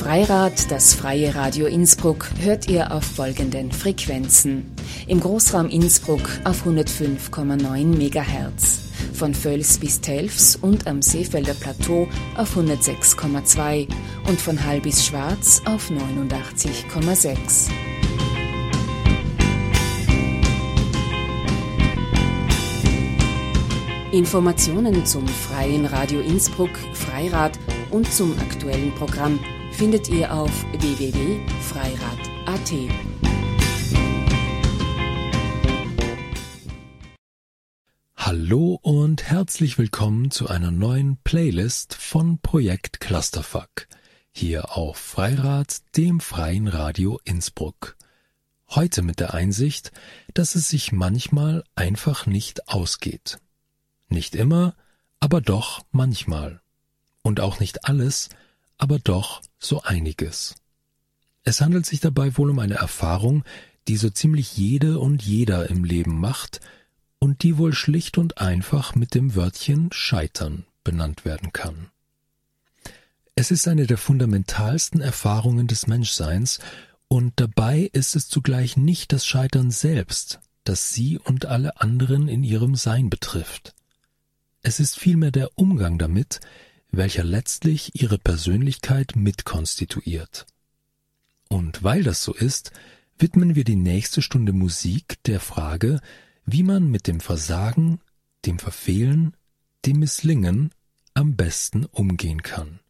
Freirad, das freie Radio Innsbruck, hört ihr auf folgenden Frequenzen. Im Großraum Innsbruck auf 105,9 MHz, von Völs bis Telfs und am Seefelder Plateau auf 106,2 und von Hall bis Schwarz auf 89,6. Informationen zum Freien Radio Innsbruck, Freirad und zum aktuellen Programm findet ihr auf www.freirad.at. Hallo und herzlich willkommen zu einer neuen Playlist von Projekt Clusterfuck, hier auf Freirad, dem Freien Radio Innsbruck. Heute mit der Einsicht, dass es sich manchmal einfach nicht ausgeht. Nicht immer, aber doch manchmal. Und auch nicht alles, aber doch so einiges. Es handelt sich dabei wohl um eine Erfahrung, die so ziemlich jede und jeder im Leben macht und die wohl schlicht und einfach mit dem Wörtchen Scheitern benannt werden kann. Es ist eine der fundamentalsten Erfahrungen des Menschseins und dabei ist es zugleich nicht das Scheitern selbst, das sie und alle anderen in ihrem Sein betrifft. Es ist vielmehr der Umgang damit, welcher letztlich ihre Persönlichkeit mitkonstituiert. Und weil das so ist, widmen wir die nächste Stunde Musik der Frage, wie man mit dem Versagen, dem Verfehlen, dem Misslingen am besten umgehen kann.